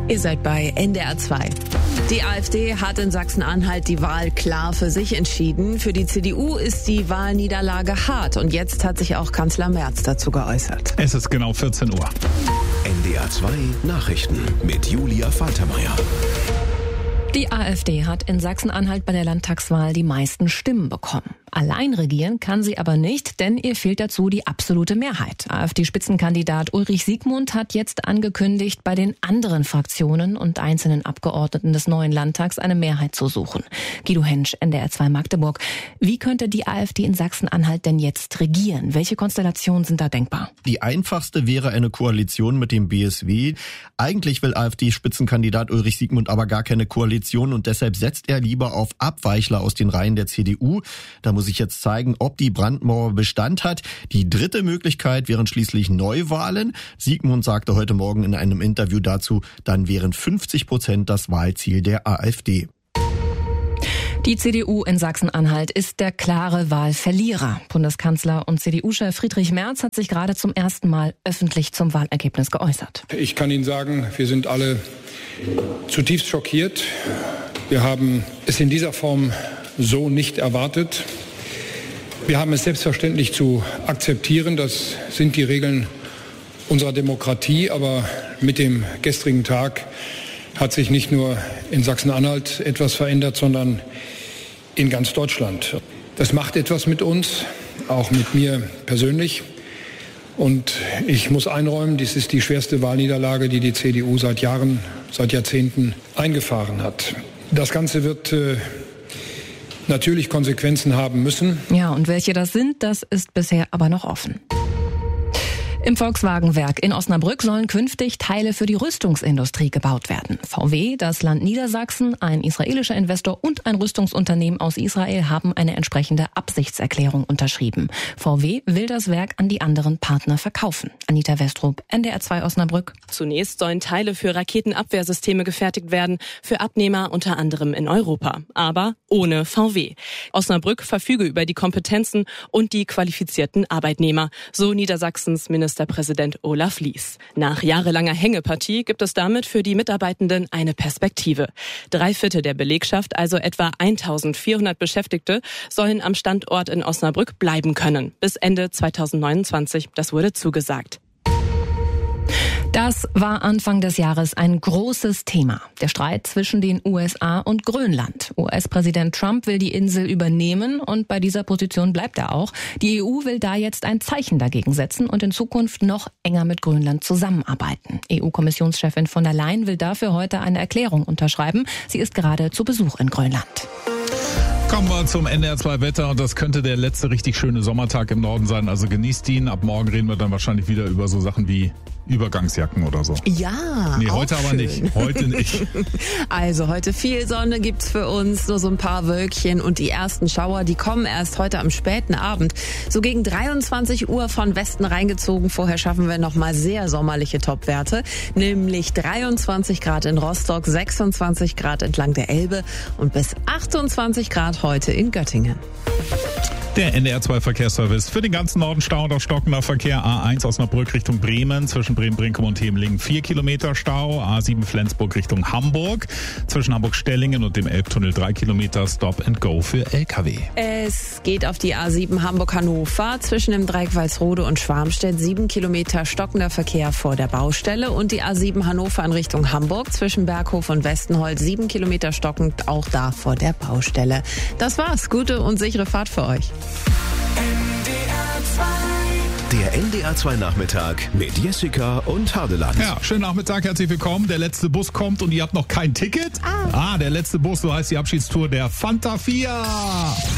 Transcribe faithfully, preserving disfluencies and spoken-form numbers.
Ihr seid bei N D R zwei. Die AfD hat in Sachsen-Anhalt die Wahl klar für sich entschieden. Für die C D U ist die Wahlniederlage hart. Und jetzt hat sich auch Kanzler Merz dazu geäußert. Es ist genau vierzehn Uhr. N D R zwei Nachrichten mit Julia Faltermeier. Die AfD hat in Sachsen-Anhalt bei der Landtagswahl die meisten Stimmen bekommen. Allein regieren kann sie aber nicht, denn ihr fehlt dazu die absolute Mehrheit. AfD-Spitzenkandidat Ulrich Siegmund hat jetzt angekündigt, bei den anderen Fraktionen und einzelnen Abgeordneten des neuen Landtags eine Mehrheit zu suchen. Guido Hensch, N D R zwei Magdeburg. Wie könnte die AfD in Sachsen-Anhalt denn jetzt regieren? Welche Konstellationen sind da denkbar? Die einfachste wäre eine Koalition mit dem B S W. Eigentlich will AfD-Spitzenkandidat Ulrich Siegmund aber gar keine Koalition und deshalb setzt er lieber auf Abweichler aus den Reihen der C D U. Da muss ich jetzt zeigen, ob die Brandmauer Bestand hat. Die dritte Möglichkeit wären schließlich Neuwahlen. Siegmund sagte heute Morgen in einem Interview dazu, dann wären fünfzig Prozent das Wahlziel der AfD. Die C D U in Sachsen-Anhalt ist der klare Wahlverlierer. Bundeskanzler und C D U-Chef Friedrich Merz hat sich gerade zum ersten Mal öffentlich zum Wahlergebnis geäußert. Ich kann Ihnen sagen, wir sind alle zutiefst schockiert. Wir haben es in dieser Form so nicht erwartet. Wir haben es selbstverständlich zu akzeptieren. Das sind die Regeln unserer Demokratie. Aber mit dem gestrigen Tag hat sich nicht nur in Sachsen-Anhalt etwas verändert, sondern in ganz Deutschland. Das macht etwas mit uns, auch mit mir persönlich. Und ich muss einräumen, dies ist die schwerste Wahlniederlage, die die C D U seit Jahren, seit Jahrzehnten eingefahren hat. Das Ganze wird äh, natürlich Konsequenzen haben müssen. Ja, und welche das sind, das ist bisher aber noch offen. Im Volkswagenwerk in Osnabrück sollen künftig Teile für die Rüstungsindustrie gebaut werden. V W, das Land Niedersachsen, ein israelischer Investor und ein Rüstungsunternehmen aus Israel haben eine entsprechende Absichtserklärung unterschrieben. V W will das Werk an die anderen Partner verkaufen. Anita Westrup, N D R zwei Osnabrück. Zunächst sollen Teile für Raketenabwehrsysteme gefertigt werden, für Abnehmer unter anderem in Europa, aber ohne V W. Osnabrück verfüge über die Kompetenzen und die qualifizierten Arbeitnehmer, so Niedersachsens Minister Ministerpräsident Olaf Lies. Nach jahrelanger Hängepartie gibt es damit für die Mitarbeitenden eine Perspektive. Drei Viertel der Belegschaft, also etwa eintausendvierhundert Beschäftigte, sollen am Standort in Osnabrück bleiben können. Bis Ende zweitausendneunundzwanzig, das wurde zugesagt. Das war Anfang des Jahres ein großes Thema. Der Streit zwischen den U S A und Grönland. U S-Präsident Trump will die Insel übernehmen und bei dieser Position bleibt er auch. Die E U will da jetzt ein Zeichen dagegen setzen und in Zukunft noch enger mit Grönland zusammenarbeiten. E U-Kommissionschefin von der Leyen will dafür heute eine Erklärung unterschreiben. Sie ist gerade zu Besuch in Grönland. Kommen wir zum N D R zwei Wetter und das könnte der letzte richtig schöne Sommertag im Norden sein, also genießt ihn. Ab morgen reden wir dann wahrscheinlich wieder über so Sachen wie Übergangsjacken oder so. Ja, Nee, heute aber schön. nicht. Heute nicht. Also heute viel Sonne gibt's für uns, nur so ein paar Wölkchen und die ersten Schauer, die kommen erst heute am späten Abend. So gegen dreiundzwanzig Uhr von Westen reingezogen. Vorher schaffen wir nochmal sehr sommerliche Topwerte, nämlich dreiundzwanzig Grad in Rostock, sechsundzwanzig Grad entlang der Elbe und bis achtundzwanzig Grad heute in Göttingen. Der N D R zwei Verkehrsservice für den ganzen Norden Stau und auch stockender Verkehr. A eins Osnabrück Richtung Bremen, zwischen Bremen-Brinkum und Hemelingen vier Kilometer Stau. A sieben Flensburg Richtung Hamburg, zwischen Hamburg-Stellingen und dem Elbtunnel drei Kilometer Stop and Go für L K W. Es geht auf die A sieben Hamburg-Hannover, zwischen dem Dreieck Walsrode und Schwarmstedt sieben Kilometer stockender Verkehr vor der Baustelle und die A sieben Hannover in Richtung Hamburg, zwischen Berghof und Westenholz sieben Kilometer stockend, auch da vor der Baustelle. Das war's, gute und sichere Fahrt für euch. Der N D R zwei Nachmittag mit Jessica und Hardeland. Ja, schönen Nachmittag, herzlich willkommen. Der letzte Bus kommt und ihr habt noch kein Ticket? Ah, ah der letzte Bus, so heißt die Abschiedstour der Fanta vier.